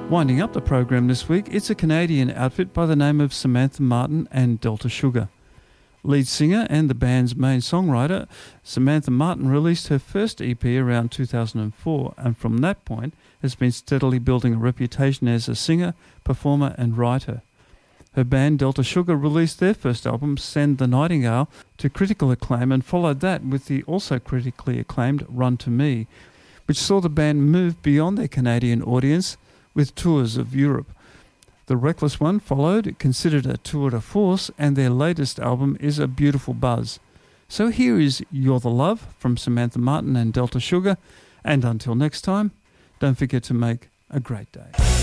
Winding up the program this week, it's a Canadian outfit by the name of Samantha Martin and Delta Sugar. Lead singer and the band's main songwriter, Samantha Martin released her first EP around 2004 and from that point has been steadily building a reputation as a singer, performer and writer. Her band Delta Sugar released their first album, Send the Nightingale, to critical acclaim and followed that with the also critically acclaimed Run to Me, which saw the band move beyond their Canadian audience with tours of Europe. The Reckless One followed, considered a tour de force, and their latest album is A Beautiful Buzz. So here is You're the Love from Samantha Martin and Delta Sugar, and until next time, don't forget to make a great day.